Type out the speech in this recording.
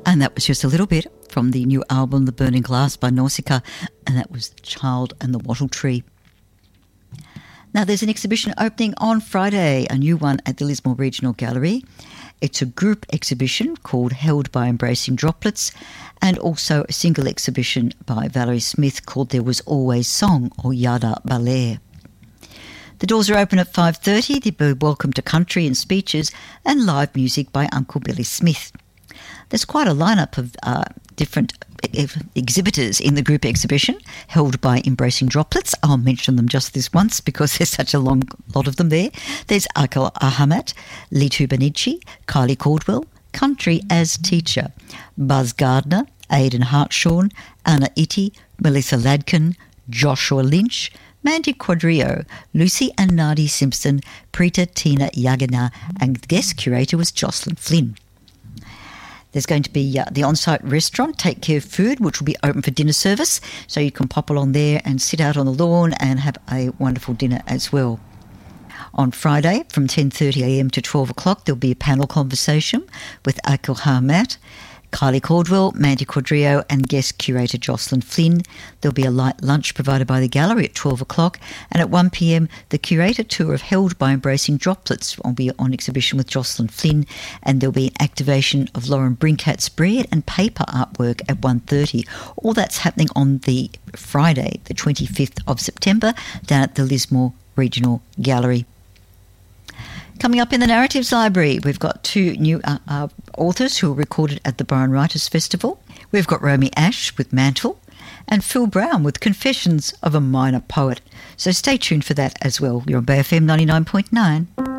And that was just a little bit from the new album, The Burning Glass by Nausicaa, and that was The Child and the Wattle Tree. Now, there's an exhibition opening on Friday, a new one at the Lismore Regional Gallery. It's a group exhibition called Held by Embracing Droplets, and also a single exhibition by Valerie Smith called There Was Always Song, or Yada Balair. The doors are open at 5:30. There'll be welcome to country and speeches and live music by Uncle Billy Smith. There's quite a lineup of different exhibitors in the group exhibition held by Embracing Droplets. I'll mention them just this once because there's such a long lot of them there. There's Akil Ahamat, Litu Benici, Kylie Caldwell, Country as Teacher, Buzz Gardner, Aidan Hartshorn, Anna Itty, Melissa Ladkin, Joshua Lynch, Mandy Quadrio, Lucy and Nadi Simpson, Preeta Tina Yagana, and the guest curator was Jocelyn Flynn. There's going to be the on-site restaurant, Take Care Food, which will be open for dinner service, so you can pop along there and sit out on the lawn and have a wonderful dinner as well. On Friday, from 10:30am to 12 o'clock, there'll be a panel conversation with Akil Ahamat, Kylie Caldwell, Mandy Quadrio and guest curator Jocelyn Flynn. There'll be a light lunch provided by the gallery at 12 o'clock, and at 1 p.m. the curator tour of Held by Embracing Droplets will be on exhibition with Jocelyn Flynn, and there'll be an activation of Lauren Brinkat's bread and paper artwork at 1:30. All that's happening on the Friday, the 25th of September, down at the Lismore Regional Gallery. Coming up in the Narratives Library, we've got two new authors who are recorded at the Byron Writers Festival. We've got Romy Ash with Mantle and Phil Brown with Confessions of a Minor Poet. So stay tuned for that as well. You're on Bay FM 99.9.